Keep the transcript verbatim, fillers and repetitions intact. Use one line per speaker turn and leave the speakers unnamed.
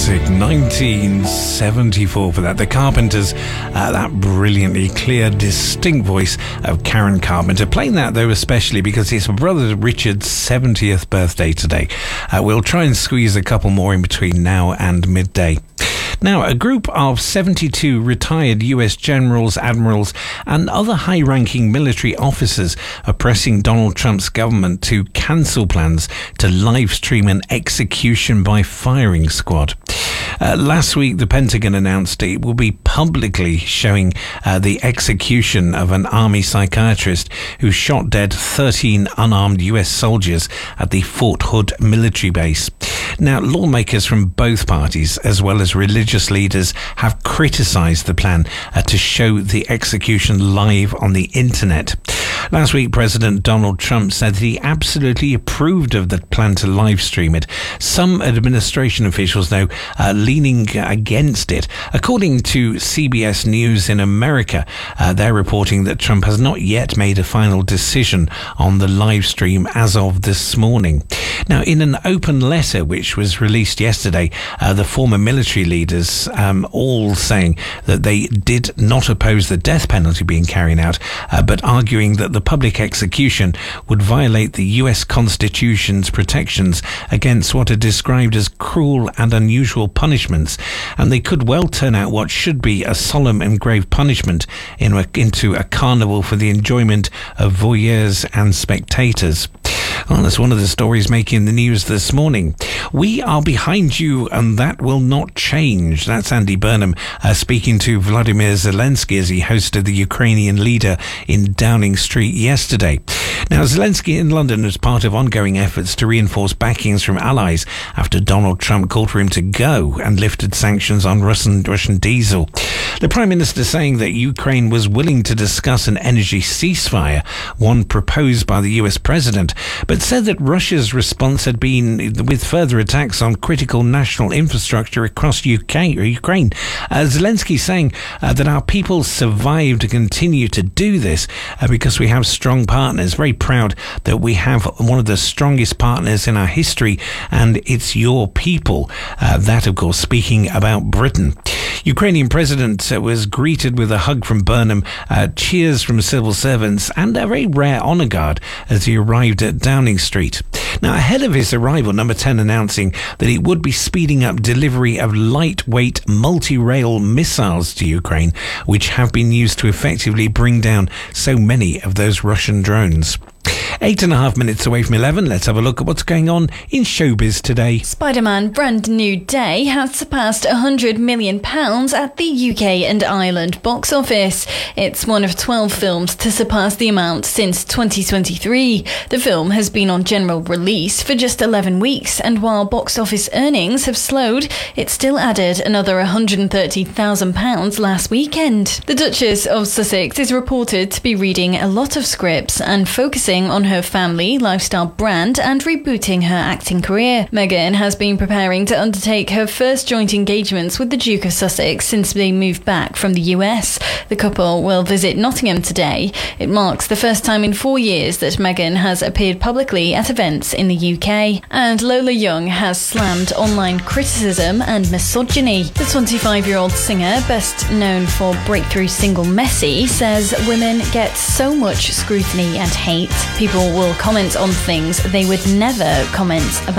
classic, nineteen seventy-four for that. The Carpenters, uh, that brilliantly clear, distinct voice of Karen Carpenter. Playing that, though, especially because it's brother Richard's seventieth birthday today. Uh, we'll try and squeeze a couple more in between now and midday. Now, a group of seventy-two retired U S generals, admirals, and other high-ranking military officers are pressing Donald Trump's government to cancel plans to live-stream an execution by firing squad. Uh, last week, the Pentagon announced it will be publicly showing uh, the execution of an army psychiatrist who shot dead thirteen unarmed U S soldiers at the Fort Hood military base. Now, lawmakers from both parties, as well as religious leaders, have criticised the plan uh, to show the execution live on the internet. Last week, President Donald Trump said that he absolutely approved of the plan to live stream it. Some administration officials, though, are leaning against it. According to C B S News in America, uh, they're reporting that Trump has not yet made a final decision on the live stream as of this morning. Now, in an open letter which was released yesterday, uh, the former military leaders um, all saying that they did not oppose the death penalty being carried out, uh, but arguing that the public execution would violate the U S Constitution's protections against what are described as cruel and unusual punishments, and they could well turn out what should be a solemn and grave punishment in a, into a carnival for the enjoyment of voyeurs and spectators. Well, that's one of the stories making the news this morning. We are behind you, and that will not change. That's Andy Burnham uh, speaking to Vladimir Zelensky as he hosted the Ukrainian leader in Downing Street yesterday. Now, Zelensky in London was part of ongoing efforts to reinforce backings from allies after Donald Trump called for him to go and lifted sanctions on Russian, Russian diesel. The Prime Minister saying that Ukraine was willing to discuss an energy ceasefire, one proposed by the U S President, but said that Russia's response had been with further attacks on critical national infrastructure across U K or Ukraine. Uh, Zelensky saying uh, that our people survived to continue to do this uh, because we have strong partners. Very proud that we have one of the strongest partners in our history, and it's your people. Uh, that, of course, speaking about Britain. Ukrainian president uh, was greeted with a hug from Burnham, uh, cheers from civil servants, and a very rare honour guard as he arrived at Downing Street. Now, ahead of his arrival, Number ten announcing that it would be speeding up delivery of lightweight multi-rail missiles to Ukraine, which have been used to effectively bring down so many of those Russian drones. Eight and a half minutes away from eleven, let's have a look at what's going on in showbiz today.
Spider-Man Brand New Day has surpassed one hundred million pounds at the U K and Ireland box office. It's one of twelve films to surpass the amount since twenty twenty-three. The film has been on general release for just eleven weeks, and while box office earnings have slowed, it still added another one hundred thirty thousand pounds last weekend. The Duchess of Sussex is reported to be reading a lot of scripts and focusing on her family, lifestyle brand and rebooting her acting career. Meghan has been preparing to undertake her first joint engagements with the Duke of Sussex since they moved back from the U S. The couple will visit Nottingham today. It marks the first time in four years that Meghan has appeared publicly at events in the U K. And Lola Young has slammed online criticism and misogyny. The twenty-five-year-old singer, best known for breakthrough single Messy, says women get so much scrutiny and hate. People will comment on things they would never comment about.